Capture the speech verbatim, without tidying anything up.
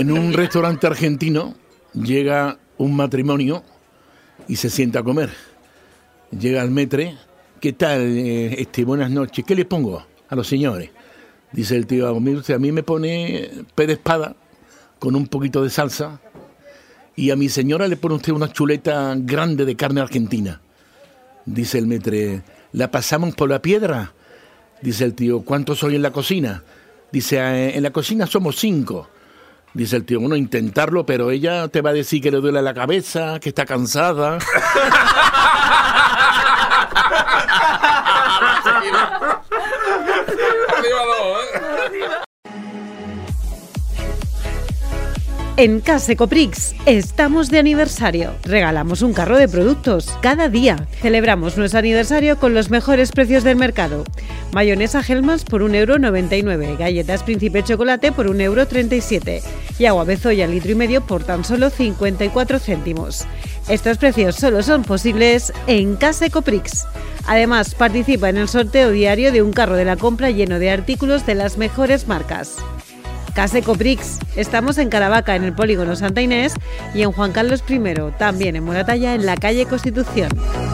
En un restaurante argentino llega un matrimonio y se sienta a comer. Llega el maître. ¿Qué tal? Eh, este, buenas noches. ¿Qué le pongo a los señores? Dice el tío, mire usted, a mí me pone pez de espada con un poquito de salsa y a mi señora le pone usted una chuleta grande de carne argentina. Dice el maître, ¿la pasamos por la piedra? Dice el tío, ¿cuántos soy en la cocina? Dice, en la cocina somos cinco. Dice el tío, bueno, intentarlo, pero ella te va a decir que le duele la cabeza, que está cansada. En Casecoprix estamos de aniversario. Regalamos un carro de productos cada día. Celebramos nuestro aniversario con los mejores precios del mercado. Mayonesa Hellmann's por un euro noventa y nueve, galletas Príncipe Chocolate por un euro treinta y siete y agua Bezoya litro y medio por tan solo cincuenta y cuatro céntimos. Estos precios solo son posibles en Casecoprix. Además, participa en el sorteo diario de un carro de la compra lleno de artículos de las mejores marcas. Casecoprix. Estamos en Caravaca, en el polígono Santa Inés, y en Juan Carlos primero, también en Moratalla, en la calle Constitución.